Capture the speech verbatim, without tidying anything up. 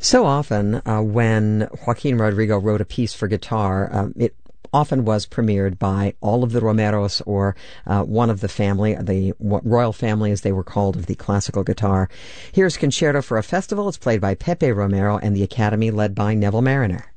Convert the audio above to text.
So often, uh, when Joaquin Rodrigo wrote a piece for guitar, uh, it often was premiered by all of the Romeros or uh, one of the family, the royal family as they were called, of the classical guitar. Here's Concerto for a Festival. It's played by Pepe Romero and the Academy led by Neville Mariner.